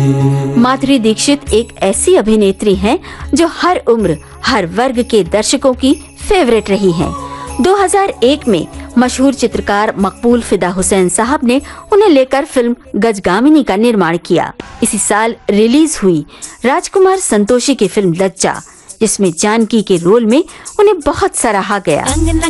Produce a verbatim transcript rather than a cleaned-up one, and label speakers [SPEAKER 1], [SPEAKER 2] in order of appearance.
[SPEAKER 1] माधुरी दीक्षित एक ऐसी अभिनेत्री हैं जो हर उम्र, हर वर्ग के दर्शकों की फेवरेट रही हैं। दो हज़ार एक में मशहूर चित्रकार मकबूल फिदा हुसैन साहब ने उन्हें लेकर फिल्म गजगामिनी का निर्माण किया। इसी साल रिलीज हुई राजकुमार संतोषी की फिल्म लज्जा, जिसमें जानकी के रोल में उन्हें बहुत सराहा गया।